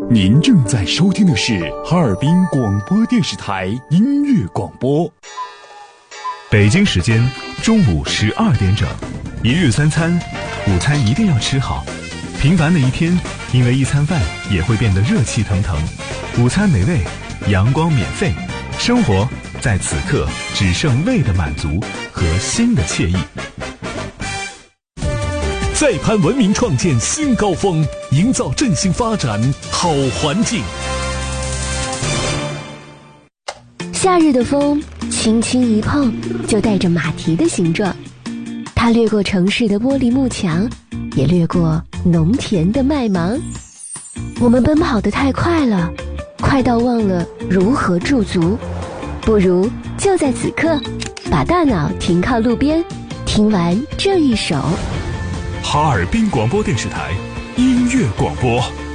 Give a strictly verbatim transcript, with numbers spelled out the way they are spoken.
您正在收听的是哈尔滨广播电视台音乐广播。 北京时间中午十二点整，一日三餐，午餐一定要吃好。平凡的一天，因为一餐饭也会变得热气腾腾。午餐美味，阳光免费，生活在此刻只剩胃的满足和心的惬意。 再攀文明创建新高峰，营造振兴发展好环境。 夏日的风轻轻一碰，就带着马蹄的形状，它掠过城市的玻璃幕墙，也掠过农田的麦芒。我们奔跑得太快了，快到忘了如何驻足。不如就在此刻，把大脑停靠路边，听完这一首哈尔滨广播电视台音乐广播。